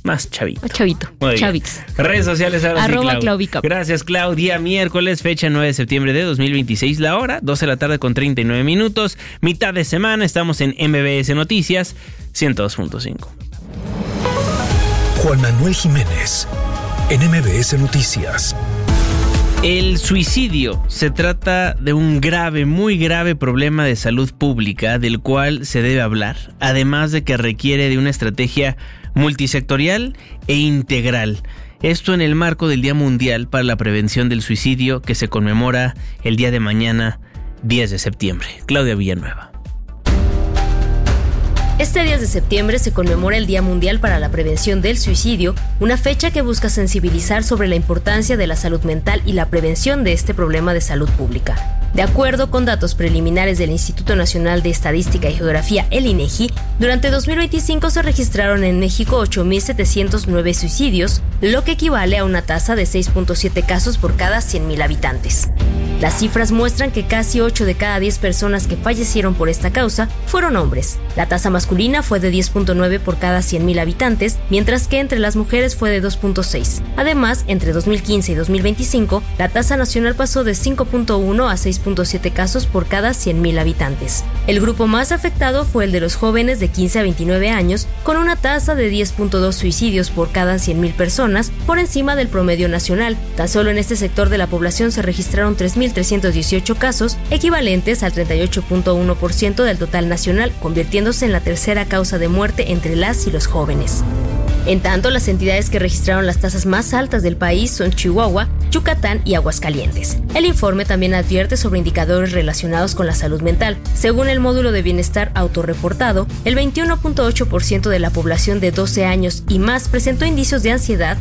más chavito. Chavito, Chavix. Redes sociales ahora @Claudica. Gracias, Clau. Día miércoles, fecha 9 de septiembre de 2026, la hora 12 de la tarde con 39 minutos. Mitad de semana, estamos en MBS Noticias 102.5. Juan Manuel Jiménez, en MBS Noticias. El suicidio se trata de un grave, muy grave problema de salud pública del cual se debe hablar, además de que requiere de una estrategia multisectorial e integral. Esto en el marco del Día Mundial para la Prevención del Suicidio, que se conmemora el día de mañana, 10 de septiembre. Claudia Villanueva. Este 10 de septiembre se conmemora el Día Mundial para la Prevención del Suicidio, una fecha que busca sensibilizar sobre la importancia de la salud mental y la prevención de este problema de salud pública. De acuerdo con datos preliminares del Instituto Nacional de Estadística y Geografía, el INEGI, durante 2025 se registraron en México 8.709 suicidios, lo que equivale a una tasa de 6.7 casos por cada 100.000 habitantes. Las cifras muestran que casi 8 de cada 10 personas que fallecieron por esta causa fueron hombres. La tasa masculina fue de 10.9 por cada 100.000 habitantes, mientras que entre las mujeres fue de 2.6. Además, entre 2015 y 2025, la tasa nacional pasó de 5.1 a 6.7 casos por cada 100.000 habitantes. El grupo más afectado fue el de los jóvenes de 15 a 29 años, con una tasa de 10.2 suicidios por cada 100.000 personas, por encima del promedio nacional. Tan solo en este sector de la población se registraron 3.318 casos, equivalentes al 38.1% del total nacional, convirtiéndose en la tercera causa de muerte entre las y los jóvenes. En tanto, las entidades que registraron las tasas más altas del país son Chihuahua, Yucatán y Aguascalientes. El informe también advierte sobre indicadores relacionados con la salud mental. Según el módulo de bienestar autorreportado, el 21.8% de la población de 12 años y más presentó indicios de ansiedad,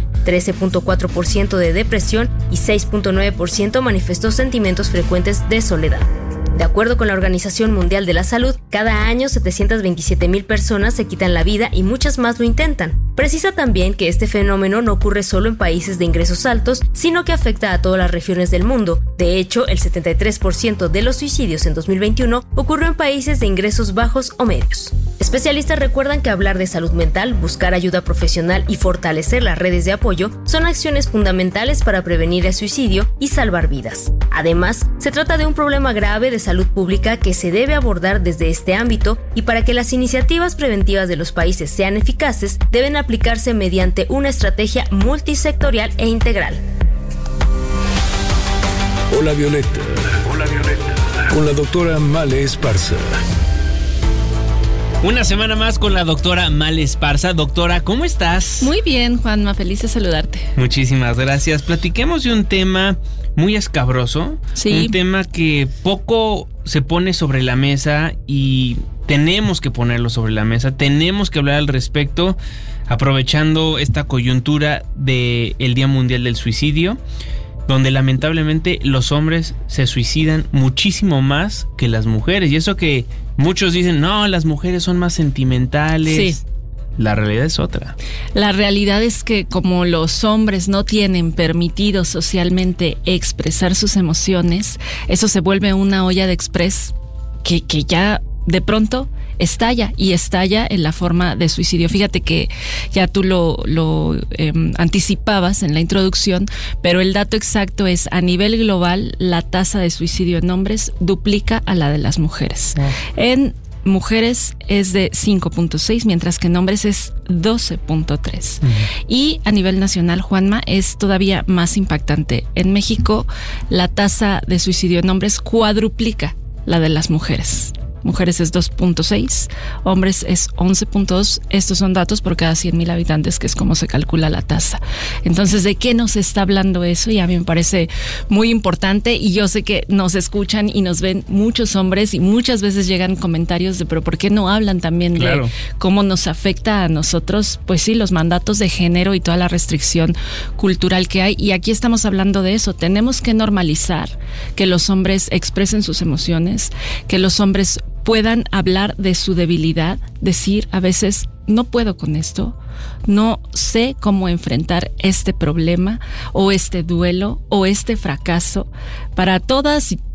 13.4% de depresión y 6.9% manifestó sentimientos frecuentes de soledad. De acuerdo con la Organización Mundial de la Salud, cada año 727,000 personas se quitan la vida y muchas más lo intentan. Precisa también que este fenómeno no ocurre solo en países de ingresos altos, sino que afecta a todas las regiones del mundo. De hecho, el 73% de los suicidios en 2021 ocurrió en países de ingresos bajos o medios. Especialistas recuerdan que hablar de salud mental, buscar ayuda profesional y fortalecer las redes de apoyo son acciones fundamentales para prevenir el suicidio y salvar vidas. Además, se trata de un problema grave de salud pública que se debe abordar desde este ámbito, y para que las iniciativas preventivas de los países sean eficaces, deben aplicarse mediante una estrategia multisectorial e integral. Hola Violeta. Hola Violeta. Con la doctora Male Esparza. Una semana más con la doctora Male Esparza. Doctora, ¿cómo estás? Muy bien, Juanma, feliz de saludarte. Muchísimas gracias. Platiquemos de un tema muy escabroso. Sí. Un tema que poco se pone sobre la mesa y tenemos que ponerlo sobre la mesa. Tenemos que hablar al respecto, aprovechando esta coyuntura del Día Mundial del Suicidio, donde lamentablemente los hombres se suicidan muchísimo más que las mujeres. Y eso que muchos dicen, no, las mujeres son más sentimentales. Sí. La realidad es otra. La realidad es que como los hombres no tienen permitido socialmente expresar sus emociones, eso se vuelve una olla de express que ya de pronto estalla en la forma de suicidio. Fíjate que ya tú lo anticipabas en la introducción, pero el dato exacto es, a nivel global, la tasa de suicidio en hombres duplica a la de las mujeres. En mujeres es de 5.6, mientras que en hombres es 12.3. Y a nivel nacional, Juanma, es todavía más impactante. En México, la tasa de suicidio en hombres cuadruplica la de las mujeres. Mujeres es 2.6, hombres es 11.2. Estos son datos por cada 100,000 habitantes, que es como se calcula la tasa. Entonces, ¿de qué nos está hablando eso? Y a mí me parece muy importante, y yo sé que nos escuchan y nos ven muchos hombres, y muchas veces llegan comentarios de, pero ¿por qué no hablan también de cómo nos afecta a nosotros? Pues sí, los mandatos de género y toda la restricción cultural que hay. Y aquí estamos hablando de eso. Tenemos que normalizar que los hombres expresen sus emociones, que los hombres puedan hablar de su debilidad, decir a veces, no puedo con esto, no sé cómo enfrentar este problema o este duelo o este fracaso. Para todas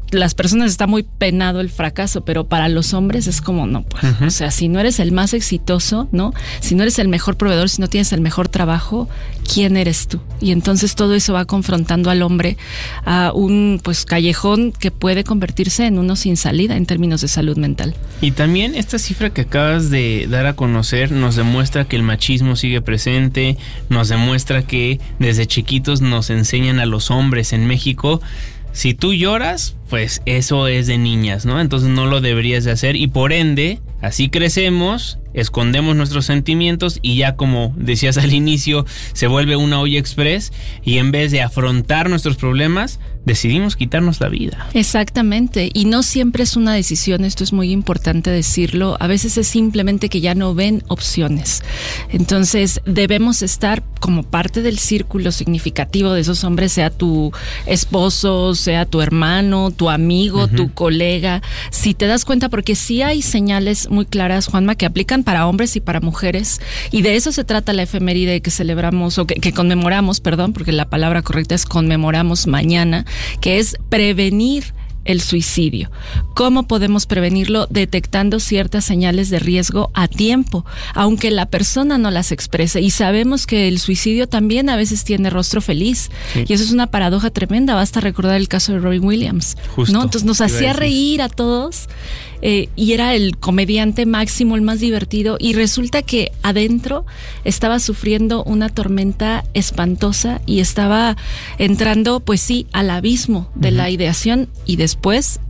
las personas está muy penado el fracaso, pero para los hombres es como, no, pues, o sea, si no eres el más exitoso, ¿no? Si no eres el mejor proveedor, si no tienes el mejor trabajo, ¿quién eres tú? Y entonces todo eso va confrontando al hombre a un, pues, callejón que puede convertirse en uno sin salida en términos de salud mental. Y también esta cifra que acabas de dar a conocer nos demuestra que el machismo sigue presente, nos demuestra que desde chiquitos nos enseñan a los hombres en México: si tú lloras, pues eso es de niñas, ¿no? Entonces no lo deberías de hacer, y por ende, así crecemos, escondemos nuestros sentimientos y ya, como decías al inicio, se vuelve una olla express, y en vez de afrontar nuestros problemas, decidimos quitarnos la vida. Exactamente, y no siempre es una decisión, esto es muy importante decirlo, a veces es simplemente que ya no ven opciones. Entonces debemos estar como parte del círculo significativo de esos hombres, sea tu esposo, sea tu hermano, tu amigo, tu colega. Si te das cuenta, porque sí hay señales muy claras, Juanma, que aplican para hombres y para mujeres, y de eso se trata la efeméride que celebramos, o que conmemoramos, perdón, porque la palabra correcta es conmemoramos mañana, que es prevenir el suicidio. ¿Cómo podemos prevenirlo? Detectando ciertas señales de riesgo a tiempo, aunque la persona no las exprese. Y sabemos que el suicidio también a veces tiene rostro feliz. Sí. Y eso es una paradoja tremenda. Basta recordar el caso de Robin Williams. Justo, ¿no? Entonces nos hacía reír a todos. Y era el comediante máximo, el más divertido, y resulta que adentro estaba sufriendo una tormenta espantosa y estaba entrando, pues sí, al abismo de la ideación y después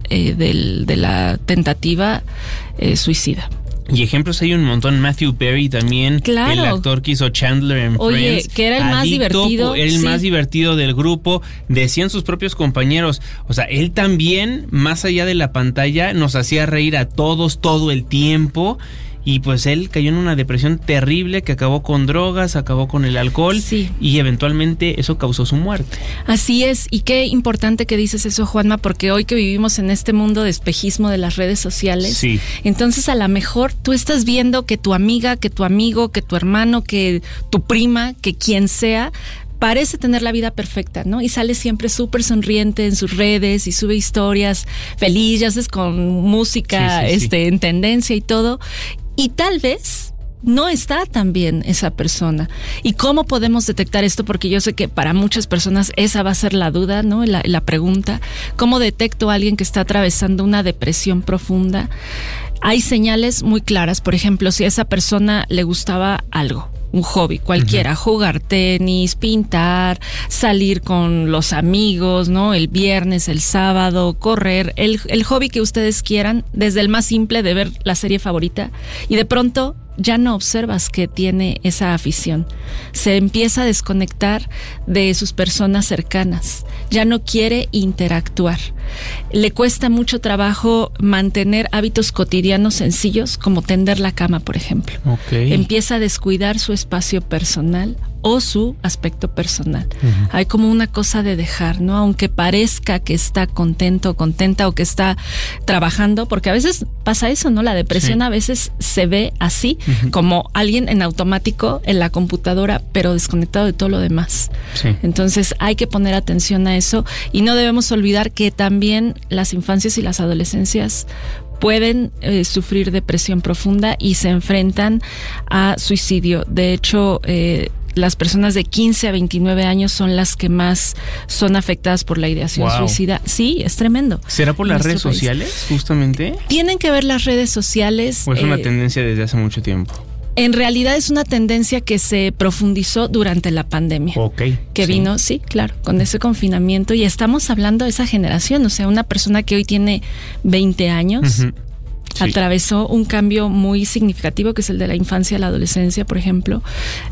de la tentativa suicida. Y ejemplos hay un montón. Matthew Perry también, claro, el actor que hizo Chandler en Friends. Que era el más divertido. Era el más divertido del grupo, decían sus propios compañeros. O sea, él también, más allá de la pantalla, nos hacía reír a todos todo el tiempo. Y pues él cayó en una depresión terrible que acabó con drogas, acabó con el alcohol, sí, y eventualmente eso causó su muerte. Así es, y qué importante que dices eso, Juanma, porque hoy que vivimos en este mundo de espejismo de las redes sociales, sí, entonces a lo mejor tú estás viendo que tu amiga, que tu amigo, que tu hermano, que tu prima, que quien sea, parece tener la vida perfecta, ¿no? Y sale siempre súper sonriente en sus redes y sube historias feliz, ya haces con música en tendencia y todo. Y tal vez no está tan bien esa persona. ¿Y cómo podemos detectar esto? Porque yo sé que para muchas personas esa va a ser la duda, ¿no? La pregunta. ¿Cómo detecto a alguien que está atravesando una depresión profunda? Hay señales muy claras. Por ejemplo, si a esa persona le gustaba algo, un hobby cualquiera, jugar tenis, pintar, salir con los amigos, ¿no? El viernes, el sábado, correr, el hobby que ustedes quieran, desde el más simple de ver la serie favorita, y de pronto ya no observas que tiene esa afición. Se empieza a desconectar de sus personas cercanas. Ya no quiere interactuar. Le cuesta mucho trabajo mantener hábitos cotidianos sencillos, como tender la cama, por ejemplo. Okay. Empieza a descuidar su espacio personal o su aspecto personal. Hay como una cosa de dejar, ¿no? Aunque parezca que está contento, contenta, o que está trabajando, porque a veces pasa eso, ¿no? La depresión a veces se ve así, como alguien en automático en la computadora, pero desconectado de todo lo demás. Sí. Entonces hay que poner atención a eso, y no debemos olvidar que también las infancias y las adolescencias pueden sufrir depresión profunda y se enfrentan a suicidio. De hecho, las personas de 15 a 29 años son las que más son afectadas por la ideación suicida. Sí, es tremendo. ¿Será por las redes sociales, justamente? Tienen que ver las redes sociales. ¿O es una tendencia desde hace mucho tiempo? En realidad es una tendencia que se profundizó durante la pandemia. Que vino, sí, claro, con ese confinamiento. Y estamos hablando de esa generación, o sea, una persona que hoy tiene 20 años... atravesó un cambio muy significativo, que es el de la infancia a la adolescencia, por ejemplo,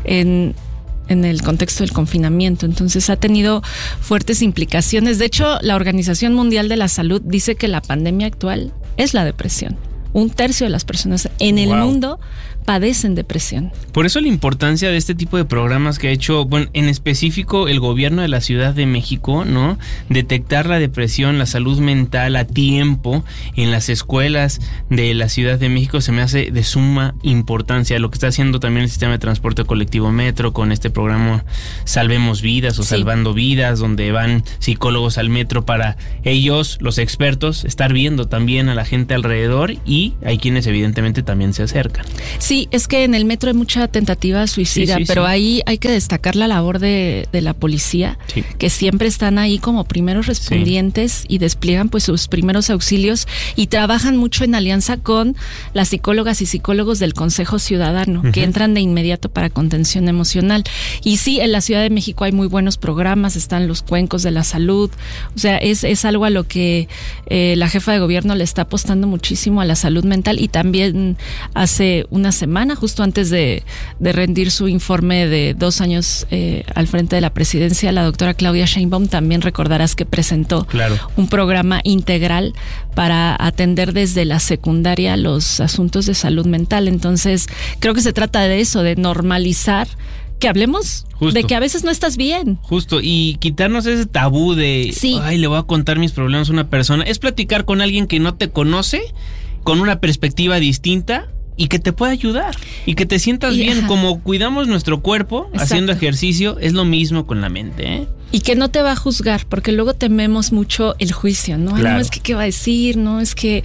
en el contexto del confinamiento. Entonces ha tenido fuertes implicaciones. De hecho, la Organización Mundial de la Salud dice que la pandemia actual es la depresión. 1/3 de las personas en el mundo padecen depresión. Por eso la importancia de este tipo de programas que ha hecho, bueno, en específico el gobierno de la Ciudad de México, ¿no? Detectar la depresión, la salud mental a tiempo en las escuelas de la Ciudad de México se me hace de suma importancia. Lo que está haciendo también el sistema de transporte colectivo Metro con este programa Salvemos Vidas o Salvando Vidas, donde van psicólogos al metro para ellos, los expertos, estar viendo también a la gente alrededor, y hay quienes evidentemente también se acercan. Sí, es que en el metro hay mucha tentativa suicida, pero ahí hay que destacar la labor de la policía, que siempre están ahí como primeros respondientes y despliegan pues sus primeros auxilios y trabajan mucho en alianza con las psicólogas y psicólogos del Consejo Ciudadano, que entran de inmediato para contención emocional. Y sí, en la Ciudad de México hay muy buenos programas, están los cuencos de la salud, o sea, es algo a lo que la jefa de gobierno le está apostando muchísimo a la salud mental. Y también hace una semana, justo antes de rendir su informe de 2 años al frente de la presidencia, la doctora Claudia Sheinbaum, también recordarás que presentó un programa integral para atender desde la secundaria los asuntos de salud mental. Entonces, creo que se trata de eso, de normalizar que hablemos de que a veces no estás bien. Justo, y quitarnos ese tabú de, ay, le voy a contar mis problemas a una persona. Es platicar con alguien que no te conoce, con una perspectiva distinta, y que te pueda ayudar y que te sientas bien. Como cuidamos nuestro cuerpo haciendo ejercicio, es lo mismo con la mente, ¿eh? Y que no te va a juzgar, porque luego tememos mucho el juicio, ¿no? No es que qué va a decir, no es que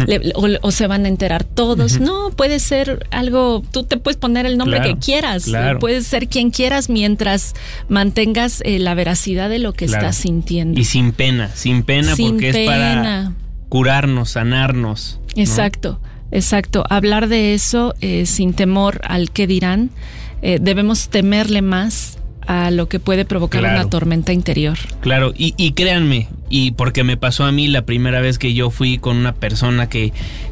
o se van a enterar todos. No, puede ser algo, tú te puedes poner el nombre que quieras, puedes ser quien quieras mientras mantengas la veracidad de lo que estás sintiendo. Y sin pena porque es para curarnos, sanarnos, ¿no? Exacto, hablar de eso sin temor al qué dirán. Debemos temerle más a lo que puede provocar una tormenta interior. Claro, y créanme, y porque me pasó a mí la primera vez que yo fui con una persona que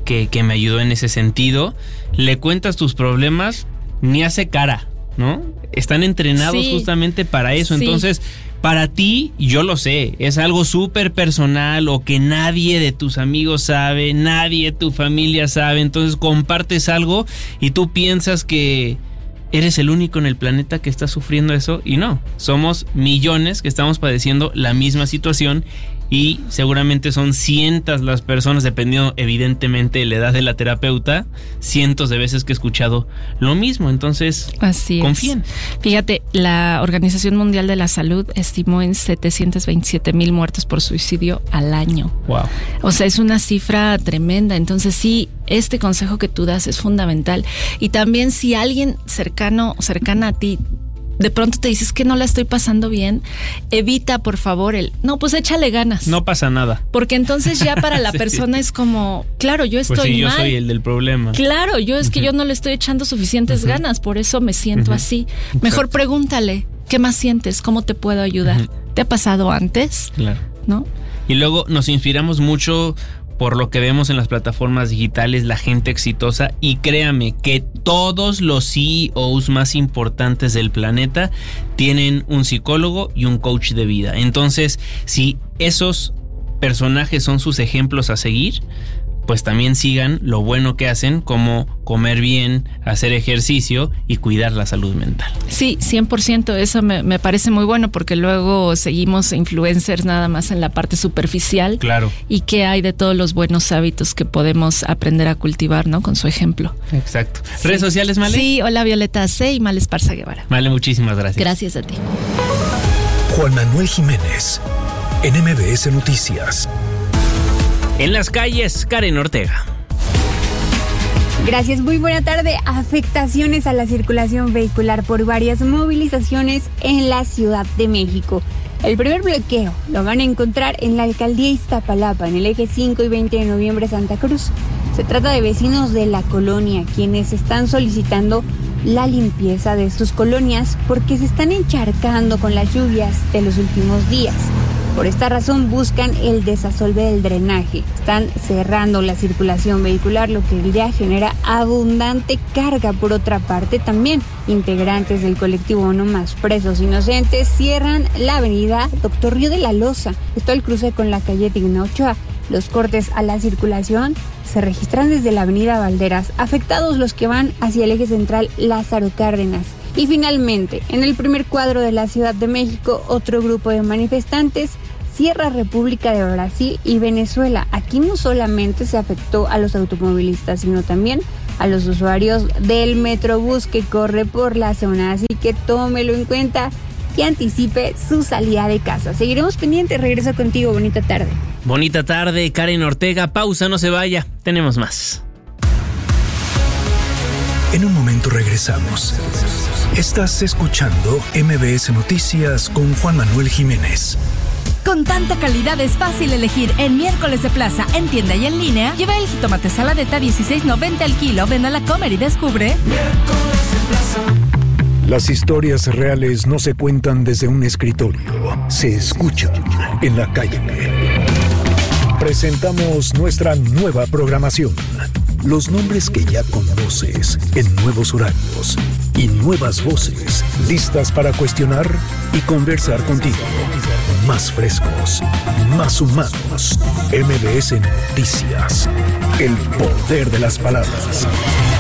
me ayudó en ese sentido, le cuentas tus problemas, ni hace cara, ¿no? Están entrenados justamente para eso, entonces... Para ti, yo lo sé, es algo súper personal o que nadie de tus amigos sabe, nadie de tu familia sabe, entonces compartes algo y tú piensas que eres el único en el planeta que está sufriendo eso, y no, somos millones que estamos padeciendo la misma situación, y seguramente son cientos las personas, dependiendo evidentemente de la edad de la terapeuta, cientos de veces que he escuchado lo mismo. Entonces, confíen. Fíjate, la Organización Mundial de la Salud estimó en 727,000 muertes por suicidio al año. Wow. O sea, es una cifra tremenda. Entonces sí, este consejo que tú das es fundamental. Y también si alguien cercana a ti de pronto te dices que no la estoy pasando bien, evita por favor pues échale ganas. No pasa nada. Porque entonces ya para la persona es como, claro, yo estoy mal. Yo soy el del problema. Claro, es que yo no le estoy echando suficientes ganas, por eso me siento así. Mejor pregúntale, ¿qué más sientes? ¿Cómo te puedo ayudar? ¿Te ha pasado antes? Claro. ¿No? Y luego nos inspiramos mucho por lo que vemos en las plataformas digitales, la gente exitosa, y créame que todos los CEOs más importantes del planeta tienen un psicólogo y un coach de vida. Entonces, si esos personajes son sus ejemplos a seguir, pues también sigan lo bueno que hacen, como comer bien, hacer ejercicio y cuidar la salud mental. Sí, 100%, eso me parece muy bueno, porque luego seguimos influencers nada más en la parte superficial. Claro. Y qué hay de todos los buenos hábitos que podemos aprender a cultivar, ¿no? Con su ejemplo. Exacto. ¿Redes sociales, Male? Sí, hola Violeta C. y Male Esparza Guevara. Male, muchísimas gracias. Gracias a ti. Juan Manuel Jiménez, en MBS Noticias. En las calles, Karen Ortega. Gracias, muy buena tarde. Afectaciones a la circulación vehicular por varias movilizaciones en la Ciudad de México. El primer bloqueo lo van a encontrar en la alcaldía Iztapalapa, en el eje 5 y 20 de noviembre Santa Cruz. Se trata de vecinos de la colonia, quienes están solicitando la limpieza de sus colonias porque se están encharcando con las lluvias de los últimos días. Por esta razón buscan el desasolve del drenaje. Están cerrando la circulación vehicular, lo que ya genera abundante carga. Por otra parte, también integrantes del colectivo No Más Presos Inocentes cierran la avenida Doctor Río de la Loza, esto al cruce con la calle Digna Ochoa, Los cortes a la circulación se registran desde la avenida Valderas, afectados los que van hacia el eje central Lázaro Cárdenas. Y finalmente, en el primer cuadro de la Ciudad de México, otro grupo de manifestantes cierra República de Brasil y Venezuela. Aquí no solamente se afectó a los automovilistas, sino también a los usuarios del Metrobús que corre por la zona. Así que tómelo en cuenta y anticipe su salida de casa. Seguiremos pendientes. Regreso contigo. Bonita tarde. Bonita tarde, Karen Ortega. Pausa, no se vaya. Tenemos más. En un momento regresamos. Estás escuchando MBS Noticias con Juan Manuel Jiménez. Con tanta calidad es fácil elegir. En Miércoles de Plaza, en tienda y en línea, lleva el jitomate saladeta $16.90 al kilo. Ven a la Comer y descubre. Miércoles de Plaza. Las historias reales no se cuentan desde un escritorio, se escuchan en la calle. Presentamos nuestra nueva programación. Los nombres que ya conoces en nuevos horarios y nuevas voces listas para cuestionar y conversar contigo. Más frescos, más humanos. MBS Noticias. El poder de las palabras.